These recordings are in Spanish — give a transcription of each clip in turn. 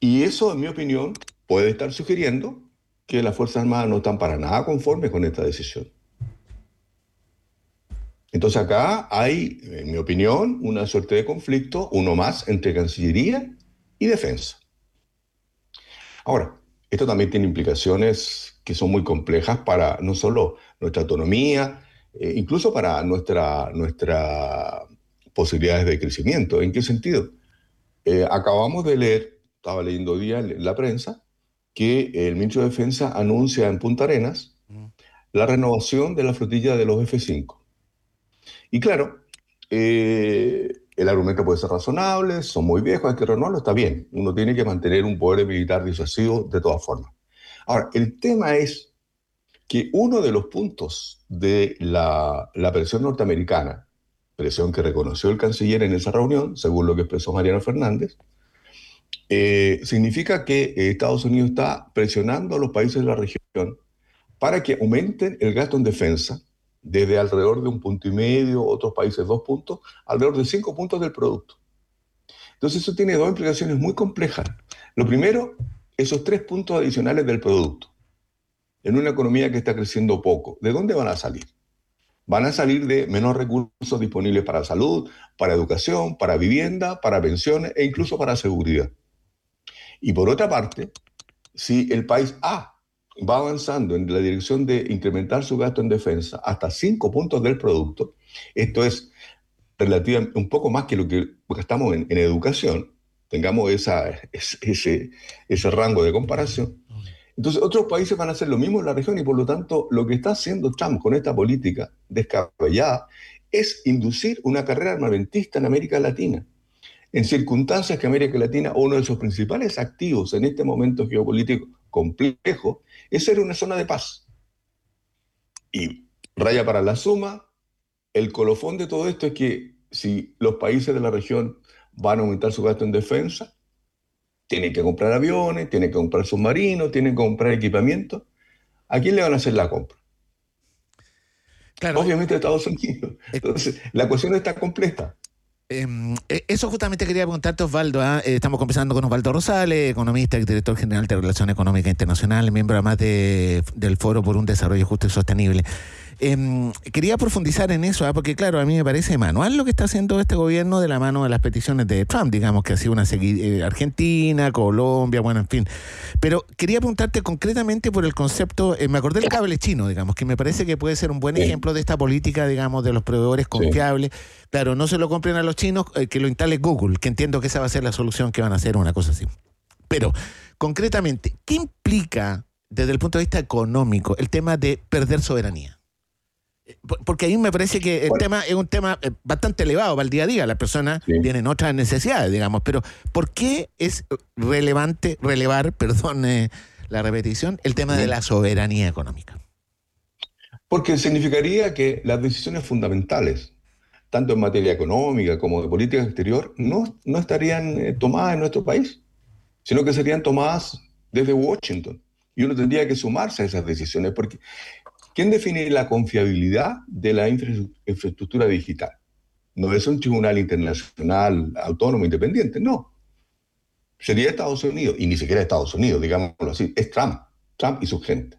Y eso, en mi opinión, puede estar sugiriendo que las Fuerzas Armadas no están para nada conformes con esta decisión. Entonces acá hay, en mi opinión, una suerte de conflicto, uno más, entre Cancillería y Defensa. Ahora, esto también tiene implicaciones que son muy complejas para no solo nuestra autonomía, incluso para nuestra posibilidades de crecimiento. ¿En qué sentido? Acabamos de leer, estaba leyendo hoy día en la prensa, que el ministro de Defensa anuncia en Punta Arenas Mm. la renovación de la flotilla de los F-5. Y claro, el argumento puede ser razonable, son muy viejos, hay que renovarlo, está bien. Uno tiene que mantener un poder militar disuasivo de todas formas. Ahora, el tema es que uno de los puntos de la presión norteamericana, presión que reconoció el canciller en esa reunión, según lo que expresó Mariano Fernández, significa que Estados Unidos está presionando a los países de la región para que aumenten el gasto en defensa desde alrededor de 1,5 puntos, otros países 2 puntos, alrededor de 5 puntos del producto. Entonces eso tiene dos implicaciones muy complejas. Lo primero, esos 3 puntos adicionales del producto, en una economía que está creciendo poco, ¿de dónde van a salir? Van a salir de menos recursos disponibles para salud, para educación, para vivienda, para pensiones e incluso para seguridad. Y por otra parte, si el país A va avanzando en la dirección de incrementar su gasto en defensa hasta 5 puntos del producto, esto es relativamente un poco más que lo que gastamos en educación, tengamos ese rango de comparación. Entonces, otros países van a hacer lo mismo en la región y por lo tanto, lo que está haciendo Trump con esta política descabellada es inducir una carrera armamentista en América Latina en circunstancias que América Latina, uno de sus principales activos en este momento geopolítico complejo, es ser una zona de paz. Y raya para la suma, el colofón de todo esto es que si los países de la región van a aumentar su gasto en defensa, tienen que comprar aviones, tienen que comprar submarinos, tienen que comprar equipamiento. ¿A quién le van a hacer la compra? Claro, Obviamente a Estados Unidos. eh, Entonces, la cuestión está compleja. eso justamente quería preguntarte, Osvaldo. Estamos conversando con Osvaldo Rosales, economista y director general de Relaciones Económicas Internacionales, miembro además del Foro por un Desarrollo Justo y Sostenible. Quería profundizar en eso, porque claro, a mí me parece manual lo que está haciendo este gobierno de la mano de las peticiones de Trump, digamos que ha sido Argentina, Colombia, bueno, en fin. Pero quería preguntarte concretamente por el concepto, me acordé del cable chino, digamos, que me parece que puede ser un buen Sí, ejemplo de esta política, digamos, de los proveedores sí. confiables. Claro, no se lo compren a los chinos, que lo instale Google, que entiendo que esa va a ser la solución que van a hacer, una cosa así. Pero, concretamente, ¿qué implica desde el punto de vista económico el tema de perder soberanía? Porque a mí me parece que el Bueno, tema es un tema bastante elevado para el día a día. Las personas sí. tienen otras necesidades, digamos. Pero ¿por qué es relevante relevar, perdón, la repetición, el tema de Ujú. la soberanía económica? Porque significaría que las decisiones fundamentales, tanto en materia económica como de política exterior, no estarían tomadas en nuestro país, sino que serían tomadas desde Washington. Y uno tendría que sumarse a esas decisiones, porque ¿quién define la confiabilidad de la infraestructura digital? No es un tribunal internacional autónomo independiente, no. Sería Estados Unidos, y ni siquiera Estados Unidos, digámoslo así, es Trump, Trump y su gente.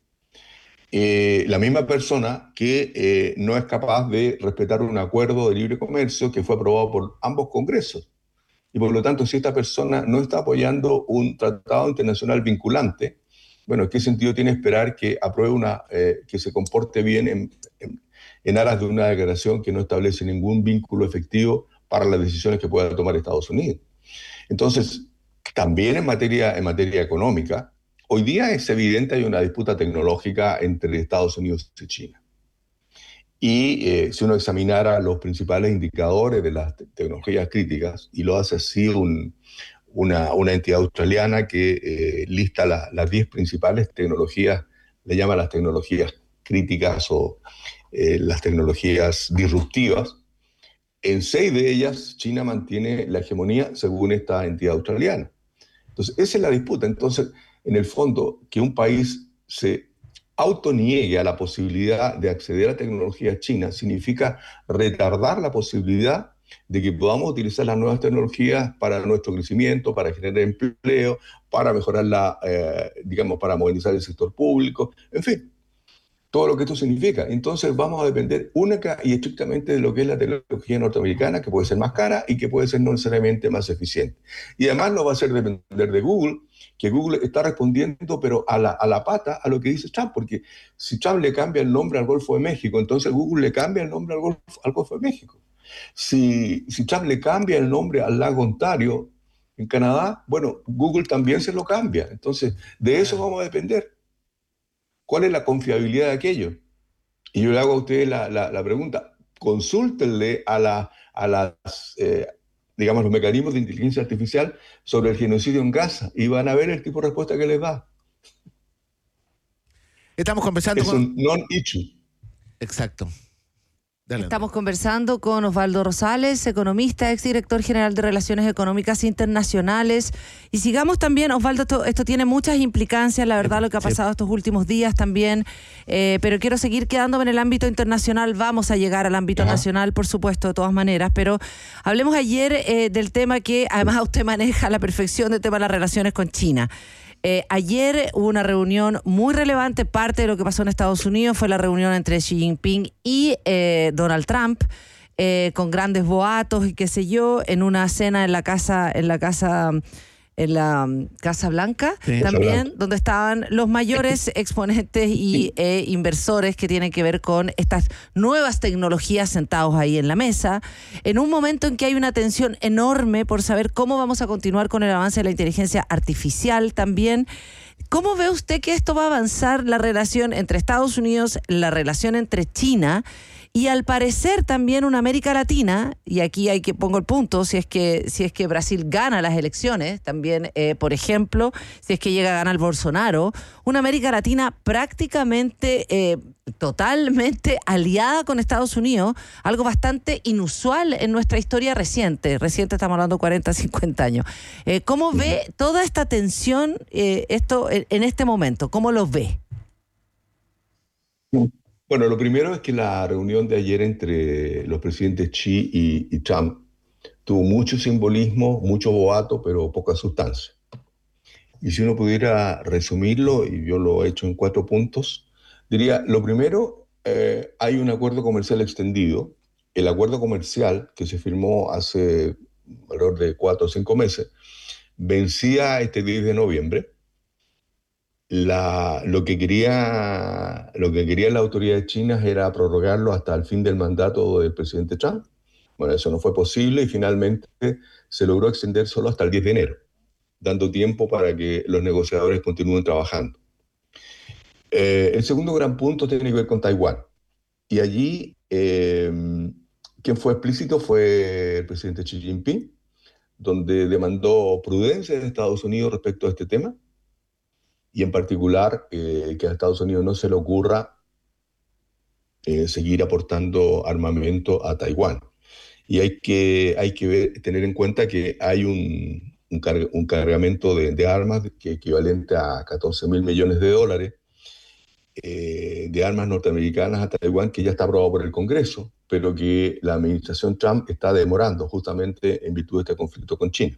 La misma persona que no es capaz de respetar un acuerdo de libre comercio que fue aprobado por ambos congresos. Y por lo tanto, si esta persona no está apoyando un tratado internacional vinculante, bueno, ¿qué sentido tiene esperar que apruebe que se comporte bien en aras de una declaración que no establece ningún vínculo efectivo para las decisiones que pueda tomar Estados Unidos? Entonces, también en materia económica, hoy día es evidente hay una disputa tecnológica entre Estados Unidos y China. Y si uno examinara los principales indicadores de las tecnologías críticas, y lo hace así una entidad australiana que lista las 10 principales tecnologías, le llama las tecnologías críticas o las tecnologías disruptivas, en 6 de ellas China mantiene la hegemonía según esta entidad australiana. Entonces, esa es la disputa. Entonces, en el fondo, que un país se autoniegue a la posibilidad de acceder a tecnología china significa retardar la posibilidad de que podamos utilizar las nuevas tecnologías para nuestro crecimiento, para generar empleo, para mejorar digamos, para modernizar el sector público, en fin, todo lo que esto significa. Entonces vamos a depender única y estrictamente de lo que es la tecnología norteamericana, que puede ser más cara y que puede ser no necesariamente más eficiente. Y además nos va a hacer depender de Google, que Google está respondiendo, pero a la pata, a lo que dice Trump, porque si Trump le cambia el nombre al Golfo de México, entonces Google le cambia el nombre al Golfo de México. Si Trump le cambia el nombre al lago Ontario en Canadá, bueno, Google también se lo cambia. Entonces, de eso vamos a depender. ¿Cuál es la confiabilidad de aquello? Y yo le hago a ustedes la pregunta, consúltenle a las, digamos, los mecanismos de inteligencia artificial sobre el genocidio en Gaza y van a ver el tipo de respuesta que les da. Estamos conversando Es un non-issue. Exacto. Dale. Estamos conversando con Osvaldo Rosales, economista, exdirector general de Relaciones Económicas Internacionales. Y sigamos también, Osvaldo, esto tiene muchas implicancias, la verdad, lo que ha pasado estos últimos días también, pero quiero seguir quedándome en el ámbito internacional. Vamos a llegar al ámbito nacional, por supuesto, de todas maneras, pero hablemos ayer del tema que además usted maneja a la perfección, del tema de las relaciones con China. Ayer hubo una reunión muy relevante. Parte de lo que pasó en Estados Unidos fue la reunión entre Xi Jinping y Donald Trump, con grandes boatos y qué sé yo, en una cena en la Casa Blanca, sí, también, Blanca, donde estaban los mayores exponentes y inversores que tienen que ver con estas nuevas tecnologías sentados ahí en la mesa, en un momento en que hay una tensión enorme por saber cómo vamos a continuar con el avance de la inteligencia artificial también. ¿Cómo ve usted que esto va a avanzar la relación entre Estados Unidos, la relación entre China y al parecer también una América Latina? Y aquí pongo el punto, si es que Brasil gana las elecciones, también, por ejemplo, si es que llega a ganar Bolsonaro, una América Latina prácticamente totalmente aliada con Estados Unidos, algo bastante inusual en nuestra historia reciente, estamos hablando de 40, 50 años. ¿Cómo ve toda esta tensión, esto en este momento? ¿Cómo lo ve? Bueno, lo primero es que la reunión de ayer entre los presidentes Xi y Trump tuvo mucho simbolismo, mucho boato, pero poca sustancia. Y si uno pudiera resumirlo, y yo lo he hecho en 4 puntos, diría, lo primero, hay un acuerdo comercial extendido. El acuerdo comercial que se firmó hace alrededor de 4 o 5 meses vencía este 10 de noviembre. Lo que querían las autoridades chinas era prorrogarlo hasta el fin del mandato del presidente Trump. Bueno, eso no fue posible y finalmente se logró extender solo hasta el 10 de enero, dando tiempo para que los negociadores continúen trabajando. El segundo gran punto tiene que ver con Taiwán. Y allí, quien fue explícito fue el presidente Xi Jinping, donde demandó prudencia de Estados Unidos respecto a este tema, y en particular que a Estados Unidos no se le ocurra seguir aportando armamento a Taiwán. Y hay que tener en cuenta que hay un cargamento de armas que equivalente a 14.000 millones de dólares de armas norteamericanas a Taiwán, que ya está aprobado por el Congreso, pero que la administración Trump está demorando justamente en virtud de este conflicto con China.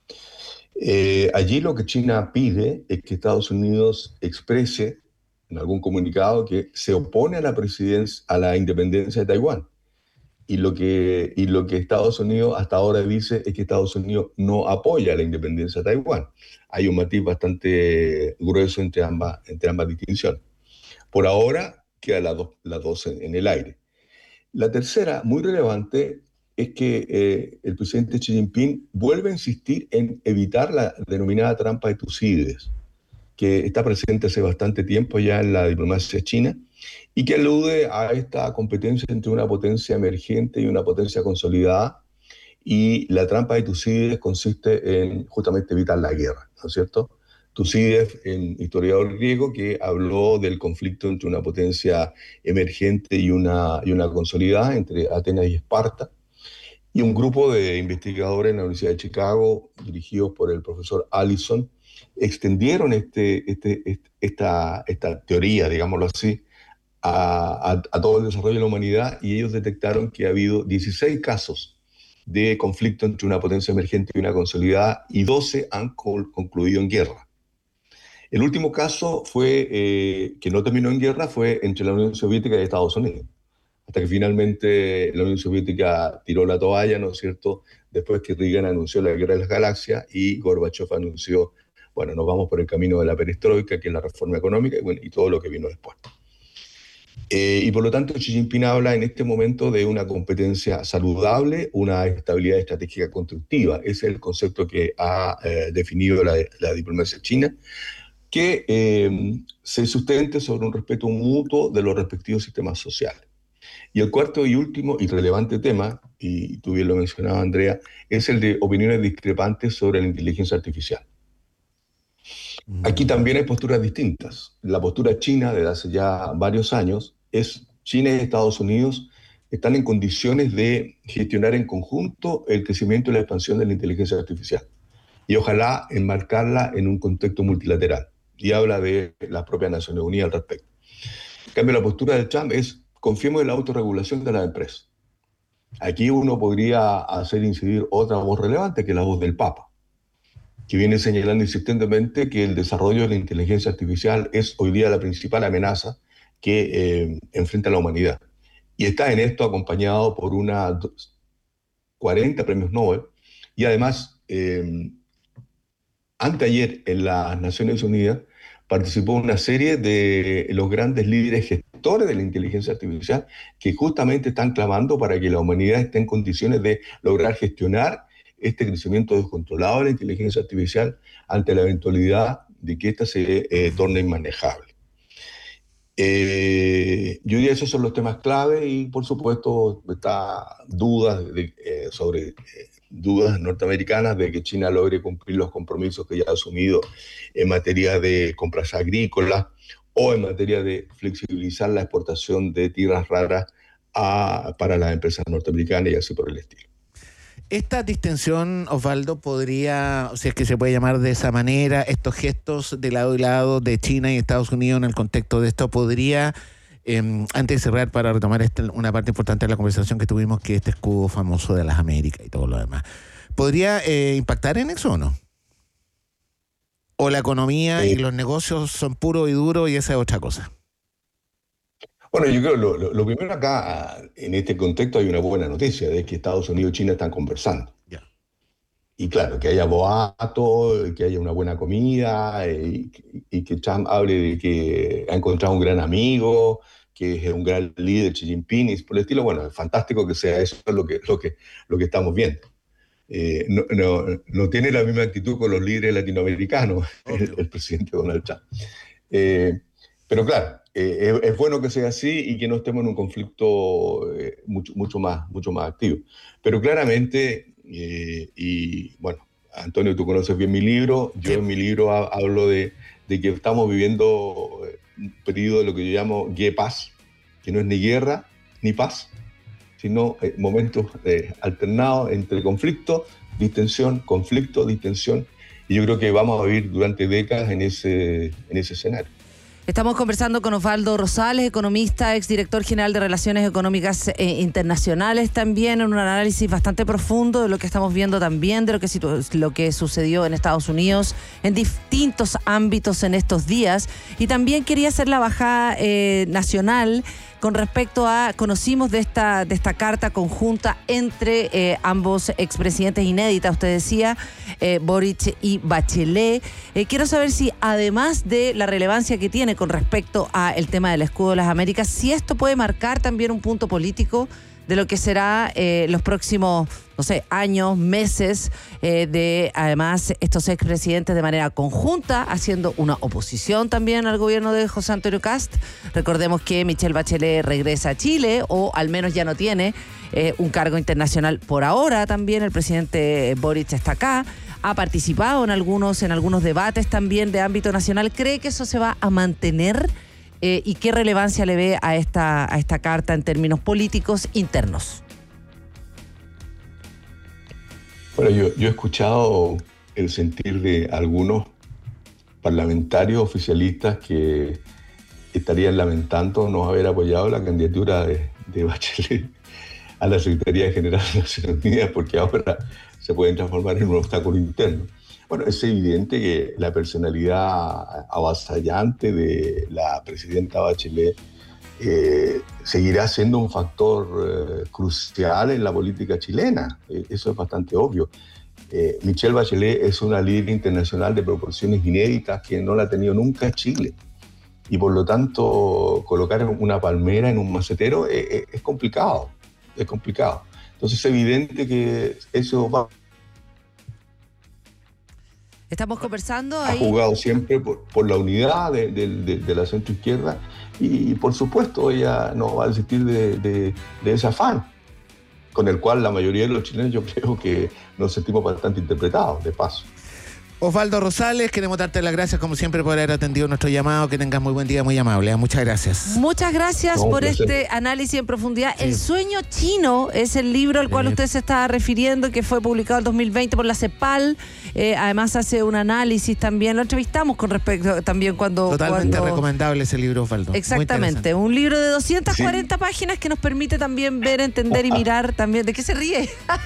Allí lo que China pide es que Estados Unidos exprese en algún comunicado que se opone a la independencia de Taiwán. Y lo que Estados Unidos hasta ahora dice es que Estados Unidos no apoya la independencia de Taiwán. Hay un matiz bastante grueso entre ambas distinciones. Por ahora quedan las dos en el aire. La tercera, muy relevante, es que el presidente Xi Jinping vuelve a insistir en evitar la denominada trampa de Tucídides, que está presente hace bastante tiempo ya en la diplomacia china y que alude a esta competencia entre una potencia emergente y una potencia consolidada. Y la trampa de Tucídides consiste en justamente evitar la guerra, ¿no es cierto? Tucídides, un historiador griego que habló del conflicto entre una potencia emergente y una consolidada entre Atenas y Esparta. Y un grupo de investigadores en la Universidad de Chicago, dirigidos por el profesor Allison, extendieron esta teoría, digámoslo así, a todo el desarrollo de la humanidad, y ellos detectaron que ha habido 16 casos de conflicto entre una potencia emergente y una consolidada, y 12 han concluido en guerra. El último caso que no terminó en guerra fue entre la Unión Soviética y Estados Unidos, hasta que finalmente la Unión Soviética tiró la toalla, ¿no es cierto?, después que Reagan anunció la guerra de las galaxias y Gorbachev anunció, bueno, nos vamos por el camino de la perestroika, que es la reforma económica, y todo lo que vino después. Y por lo tanto, Xi Jinping habla en este momento de una competencia saludable, una estabilidad estratégica constructiva. Ese es el concepto que ha definido la diplomacia china, que se sustente sobre un respeto mutuo de los respectivos sistemas sociales. Y el cuarto y último y relevante tema, y tú bien lo mencionabas, Andrea, es el de opiniones discrepantes sobre la inteligencia artificial. Aquí también hay posturas distintas. La postura china desde hace ya varios años es China y Estados Unidos están en condiciones de gestionar en conjunto el crecimiento y la expansión de la inteligencia artificial, y ojalá enmarcarla en un contexto multilateral, y habla de las propias Naciones Unidas al respecto. En cambio, la postura de Trump es: confiemos en la autorregulación de las empresas. Aquí uno podría hacer incidir otra voz relevante, que es la voz del Papa, que viene señalando insistentemente que el desarrollo de la inteligencia artificial es hoy día la principal amenaza que enfrenta la humanidad. Y está en esto acompañado por 40 premios Nobel, y además, anteayer en las Naciones Unidas participó una serie de los grandes líderes gestores de la inteligencia artificial que justamente están clamando para que la humanidad esté en condiciones de lograr gestionar este crecimiento descontrolado de la inteligencia artificial ante la eventualidad de que ésta se torne inmanejable. Yo diría que esos son los temas clave, y por supuesto está sobre dudas norteamericanas de que China logre cumplir los compromisos que ya ha asumido en materia de compras agrícolas o en materia de flexibilizar la exportación de tierras raras para las empresas norteamericanas y así por el estilo. Esta distensión, Osvaldo, podría, si es que se puede llamar de esa manera, estos gestos de lado y lado de China y Estados Unidos en el contexto de esto, podría, antes de cerrar, para retomar una parte importante de la conversación que tuvimos, que este escudo famoso de las Américas y todo lo demás, ¿podría impactar en eso o no? ¿O la economía y los negocios son puros y duros y esa es otra cosa? Bueno, yo creo lo primero acá, en este contexto, hay una buena noticia, de que Estados Unidos y China están conversando. Yeah. Y claro, que haya boato, que haya una buena comida, y que Trump hable de que ha encontrado un gran amigo, que es un gran líder, Xi Jinping, y por el estilo. Bueno, es fantástico que sea eso lo que estamos viendo. No tiene la misma actitud con los líderes latinoamericanos, el presidente Donald Trump. Pero claro, es bueno que sea así y que no estemos en un conflicto mucho más activo. Pero claramente, y bueno, Antonio, tú conoces bien mi libro. Yo en mi libro hablo de que estamos viviendo un periodo de lo que yo llamo paz, que no es ni guerra ni paz, sino momentos alternados entre conflicto, distensión, conflicto, distensión. Y yo creo que vamos a vivir durante décadas en ese escenario. Estamos conversando con Osvaldo Rosales, economista, exdirector general de Relaciones Económicas Internacionales, también en un análisis bastante profundo de lo que estamos viendo también, de lo que sucedió en Estados Unidos en distintos ámbitos en estos días. Y también quería hacer la bajada nacional con respecto a, conocimos de esta carta conjunta entre ambos expresidentes, inédita, usted decía, Boric y Bachelet. Quiero saber si, además de la relevancia que tiene con respecto al tema del escudo de las Américas, si esto puede marcar también un punto político de lo que será los próximos, no sé, años, meses, de además estos expresidentes de manera conjunta haciendo una oposición también al gobierno de José Antonio Kast. Recordemos que Michelle Bachelet regresa a Chile, o al menos ya no tiene un cargo internacional por ahora. También el presidente Boric está acá, ha participado en algunos debates también de ámbito nacional. ¿Cree que eso se va a mantener? ¿Y qué relevancia le ve a esta carta en términos políticos internos? Bueno, yo he escuchado el sentir de algunos parlamentarios oficialistas que estarían lamentando no haber apoyado la candidatura de Bachelet a la Secretaría General de Naciones Unidas, porque ahora se pueden transformar en un obstáculo interno. Bueno, es evidente que la personalidad avasallante de la presidenta Bachelet seguirá siendo un factor crucial en la política chilena. Eso es bastante obvio. Michelle Bachelet es una líder internacional de proporciones inéditas que no la ha tenido nunca Chile. Y por lo tanto, colocar una palmera en un macetero es complicado. Es complicado. Entonces es evidente que eso va. Estamos conversando ahí. Ha jugado siempre por la unidad de la centroizquierda y por supuesto ella no va a desistir de ese afán, con el cual la mayoría de los chilenos yo creo que nos sentimos bastante interpretados, de paso. Osvaldo Rosales, queremos darte las gracias como siempre por haber atendido nuestro llamado. Que tengas muy buen día, muy amable. Muchas gracias. Muchas gracias por este análisis en profundidad. Sí. El sueño chino es el libro al cual usted se estaba refiriendo, que fue publicado en 2020 por la CEPAL. Además hace un análisis también. Lo entrevistamos con respecto también cuando... Totalmente recomendable ese libro, Osvaldo. Exactamente. Un libro de 240 páginas que nos permite también ver, entender y mirar también. ¿De qué se ríe?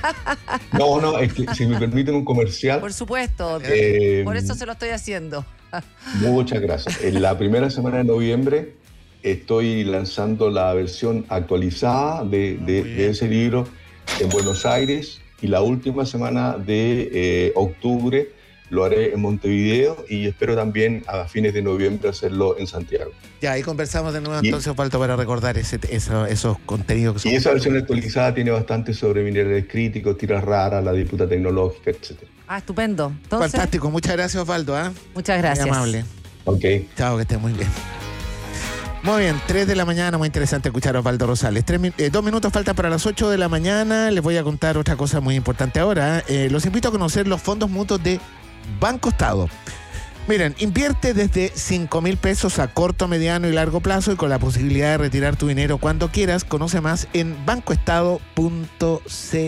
No, es que si me permiten un comercial. Por supuesto. Por eso se lo estoy haciendo. Muchas gracias. En la primera semana de noviembre estoy lanzando la versión actualizada de ese libro en Buenos Aires, y la última semana de octubre lo haré en Montevideo, y espero también a fines de noviembre hacerlo en Santiago. Ya, ahí conversamos de nuevo entonces, Osvaldo, para recordar esos contenidos que son. Y esa versión actualizada tiene bastante sobre minerales críticos, tiras raras, la disputa tecnológica, etcétera. Estupendo. Entonces, fantástico, muchas gracias, Osvaldo. Muchas gracias. Muy amable. Ok. Chao, que estés muy bien. Muy bien, 3 de la mañana, muy interesante escuchar a Osvaldo Rosales. 2 minutos faltan para las 8 de la mañana. Les voy a contar otra cosa muy importante ahora. Los invito a conocer los fondos mutuos de Banco Estado. Miren, invierte desde 5.000 pesos a corto, mediano y largo plazo, y con la posibilidad de retirar tu dinero cuando quieras. Conoce más en bancoestado.cl.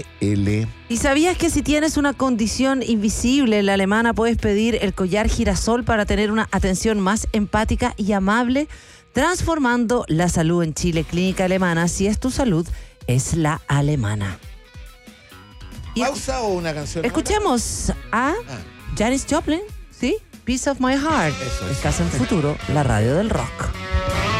¿Y sabías que si tienes una condición invisible en La Alemana puedes pedir el collar girasol para tener una atención más empática y amable? Transformando la salud en Chile. Clínica Alemana. Si es tu salud, es la alemana. ¿Pausa o una canción? Escuchemos a Janis Joplin, ¿sí? Piece of My Heart. Eso es. Estás en Futuro, la radio del rock.